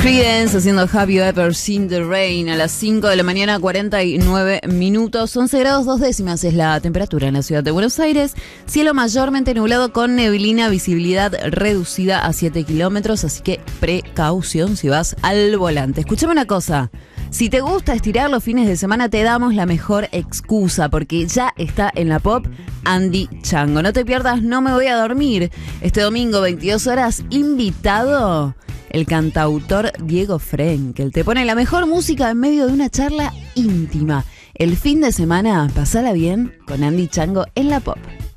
Creedence haciendo Have You Ever Seen the Rain a las 5 de la mañana, 49 minutos. 11 grados 2 décimas es la temperatura en la ciudad de Buenos Aires. Cielo mayormente nublado con neblina, visibilidad reducida a 7 kilómetros, así que precaución si vas al volante. Escúchame una cosa. Si te gusta estirar los fines de semana, te damos la mejor excusa, porque ya está en la Pop Andy Chango. No te pierdas No Me Voy a Dormir. Este domingo, 22 horas, invitado el cantautor Diego Frenkel. Te pone la mejor música en medio de una charla íntima. El fin de semana, pasala bien con Andy Chango en la Pop.